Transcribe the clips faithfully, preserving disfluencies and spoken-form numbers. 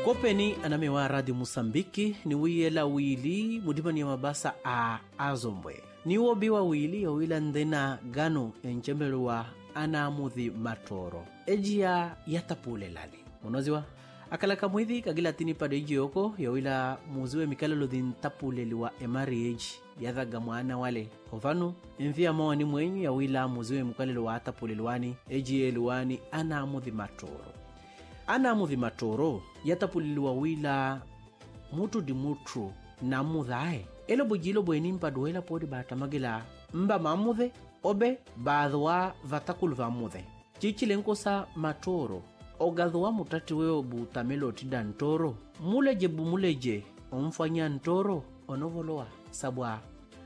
kopeni anamewa Radio Musambiki ni wiyela wili mudimani ya mabasa a Azombwe ni wobiwa wili ya wila ndena gano enchembelwa anamuthi matoro ejia yatapule lali munoziwa akalaka mwidhi kagila tini pade iji yoko ya wila muziwe mikalelo din tapule liwa emari eji yathaga mwana wale hovanu mvia mawani mwenyu ya wila muziwe mikalelo wa atapule liwani eji eluwani anamuthi matoro anamuthi matoro yatapuliliwa wila mutu di mutu na mudhae elo bujilo bweni mpaduela podi batamagila mba mamuthe obe baadhwa vatakulu vamuthe chichile nkosa matoro ogadhwa mutati weo butamelo tida ntoro muleje bumuleje omfanya ntoro onovoloa sabwa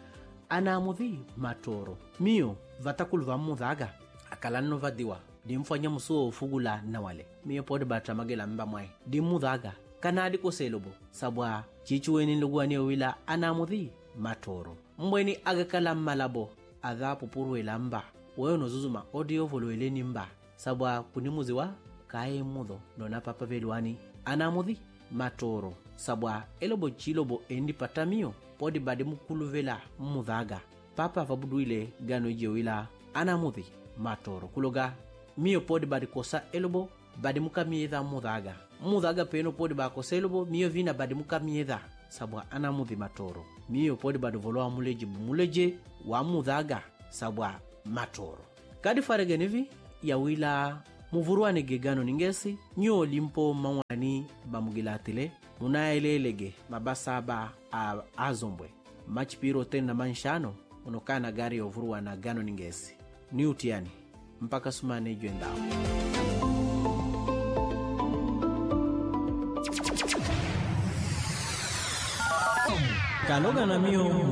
anamuthi matoro mio vatakulu vamuthaga akalano vadiwa dimfanya musuo ufugula na wale miyo podi batamagila mba mwai dimudhaga kanadi koselobo sabwa chichuweni nluguani wila anamuthi matoro mbweni agakala malabo adha pupuruela mba weyo nozuzuma audio volueleni mba sabwa kunimuziwa kae mudho nona papa veluani anamuthi matoro sabwa elobo chilobo endi patamio podi bade mukuluvela mudhaga papa vabuduile gano je wila anamuthi matoro kuloga miyo podi bade kosa elobo bade mukamiedha mudhaga mudhaga peno podi bakosa elobo miyo vina bade mukamiedha sabwa anamuthi matoro miyo podi bade voloa muleje bumuleje wa mudhaga sabwa matoro kadi faregenevi ya wila muvuruane gegano ningesi nyo limpo mawani bamugilatile munaelelege mabasa ba a Azombwe machipiro tena manshano unokana gari ya uvuruana gano ningesi ni utiani mpaka sumane juendao kaloga na mio